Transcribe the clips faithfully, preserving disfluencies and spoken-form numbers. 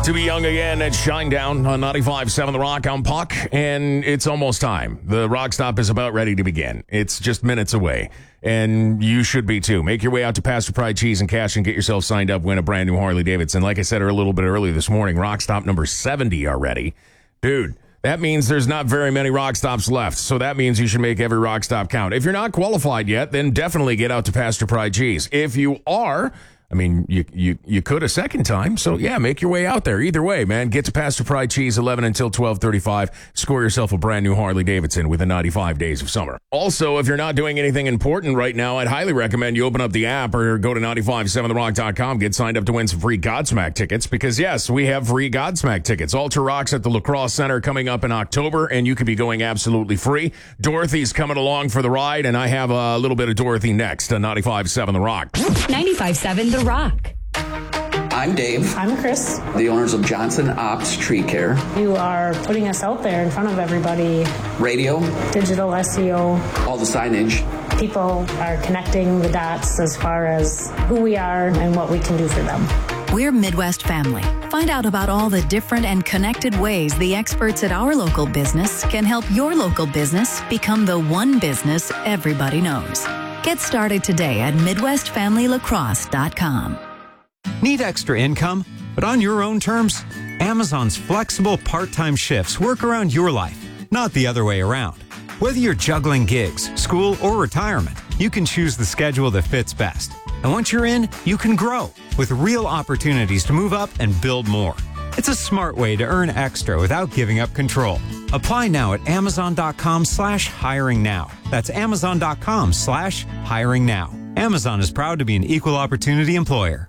To be young again at Shinedown on ninety-five point seven The Rock. I'm Puck, and it's almost time. The Rock Stop is about ready to begin. It's just minutes away, and you should be too. Make your way out to Pastor Pride Cheese and Cash and get yourself signed up, win a brand new Harley Davidson. Like I said a little bit earlier this morning, Rock Stop number seventy already. Dude, that means there's not very many Rock Stops left, so that means you should make every Rock Stop count. If you're not qualified yet, then definitely get out to Pastor Pride Cheese. If you are... I mean, you, you you could a second time, so yeah, make your way out there. Either way, man, get to Pastor Pride Cheese, eleven until twelve thirty-five. Score yourself a brand new Harley Davidson within ninety-five days of summer. Also, if you're not doing anything important right now, I'd highly recommend you open up the app or go to ninety-five point seven the rock dot com, get signed up to win some free Godsmack tickets, because yes, we have free Godsmack tickets. Ultra Rocks at the La Crosse Center coming up in October, and you could be going absolutely free. Dorothy's coming along for the ride, and I have a little bit of Dorothy next on ninety-five point seven The Rock. ninety-five point seven The Rock. I'm Dave. I'm Chris. The owners of Johnson Ops Tree Care. You are putting us out there in front of everybody. Radio. Digital S E O. All the signage. People are connecting the dots as far as who we are and what we can do for them. We're Midwest Family. Find out about all the different and connected ways the experts at our local business can help your local business become the one business everybody knows. Get started today at midwest family lacrosse dot com. Need extra income, but on your own terms? Amazon's flexible part-time shifts work around your life, not the other way around. Whether you're juggling gigs, school, or retirement, you can choose the schedule that fits best. And once you're in, you can grow with real opportunities to move up and build more. It's a smart way to earn extra without giving up control. Apply now at amazon.com slash hiring now. That's amazon.com slash hiring now. Amazon is proud to be an equal opportunity employer.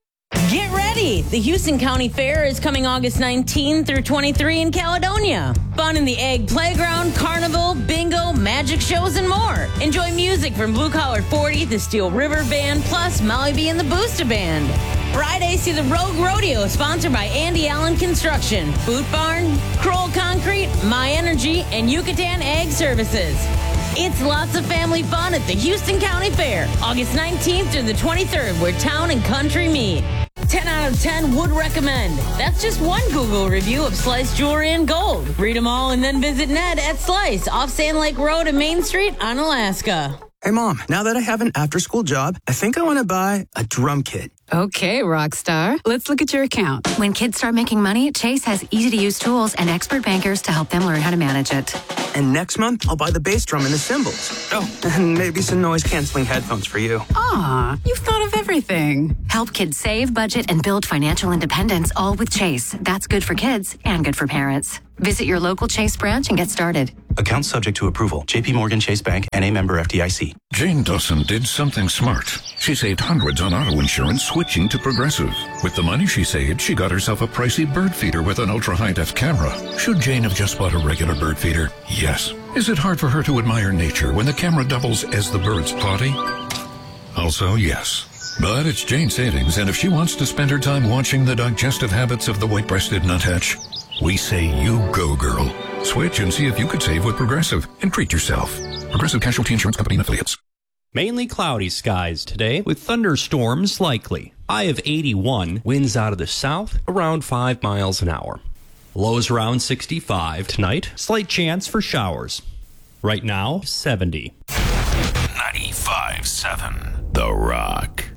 Get ready! The Houston County Fair is coming August nineteenth through twenty-third in Caledonia. Fun in the Egg Playground, Carnival, Bingo, magic shows, and more. Enjoy music from Blue Collar forty, the Steel River Band, plus Molly B and the Booster Band. Friday, see the Rogue Rodeo, sponsored by Andy Allen Construction, Boot Barn, Kroll Concrete, My Energy, and Yucatan Ag Services. It's lots of family fun at the Houston County Fair, August nineteenth through the twenty-third, where town and country meet. ten out of ten would recommend. That's just one Google review of Slice Jewelry and Gold. Read them all and then visit Ned at Slice, off Sand Lake Road and Main Street on Alaska. Hey, Mom, now that I have an after-school job, I think I want to buy a drum kit. Okay, Rockstar. Let's look at your account. When kids start making money, Chase has easy-to-use tools and expert bankers to help them learn how to manage it. And next month, I'll buy the bass drum and the cymbals. Oh, and maybe some noise-canceling headphones for you. Aw, you've thought of everything. Help kids save, budget, and build financial independence, all with Chase. That's good for kids and good for parents. Visit your local Chase branch and get started. Account subject to approval. J P Morgan Chase Bank, N A member F D I C. Jane Dawson did something smart. She saved hundreds on auto insurance switching to Progressive. With the money she saved, she got herself a pricey bird feeder with an ultra-high-def camera. Should Jane have just bought a regular bird feeder? Yes. Is it hard for her to admire nature when the camera doubles as the bird's potty? Also, yes. But it's Jane's savings, and if she wants to spend her time watching the digestive habits of the white-breasted nuthatch, we say you go, girl. Switch and see if you could save with Progressive and treat yourself. Progressive Casualty Insurance Company and Affiliates. Mainly cloudy skies today with thunderstorms likely. High of eighty-one, winds out of the south around five miles an hour. Lows around sixty-five tonight. Slight chance for showers. Right now, seventy. ninety-five point seven The Rock.